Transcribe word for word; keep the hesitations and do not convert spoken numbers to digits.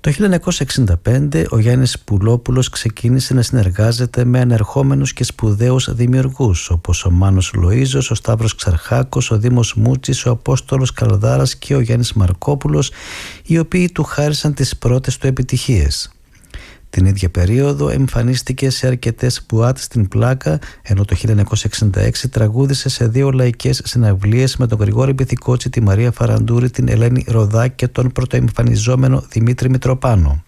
Το χίλια εννιακόσια εξήντα πέντε ο Γιάννης Πουλόπουλος ξεκίνησε να συνεργάζεται με ανερχόμενους και σπουδαίους δημιουργούς όπως ο Μάνος Λοΐζος, ο Σταύρος Ξαρχάκος, ο Δήμος Μούτσης, ο Απόστολος Καλδάρας και ο Γιάννης Μαρκόπουλος, οι οποίοι του χάρισαν τις πρώτες του επιτυχίες. Την ίδια περίοδο εμφανίστηκε σε αρκετές μπουάτ στην Πλάκα, ενώ το χίλια εννιακόσια εξήντα έξι τραγούδισε σε δύο λαϊκές συναυλίες με τον Γρηγόρη Μπιθικότσι, τη Μαρία Φαραντούρη, την Ελένη Ροδά και τον πρωτοεμφανιζόμενο Δημήτρη Μητροπάνο.